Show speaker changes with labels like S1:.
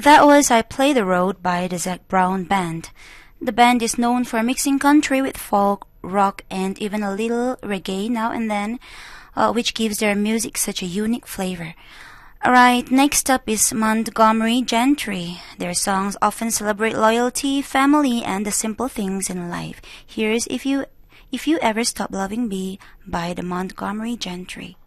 S1: That was I Play the Road by the Zac Brown Band. The band is known for mixing country with folk, rock, and even a little reggae now and then, which gives their music such a unique flavor. Alright, next up is Montgomery Gentry. Their songs often celebrate loyalty, family, and the simple things in life. Here's If You Ever Stop Loving Me by the Montgomery Gentry.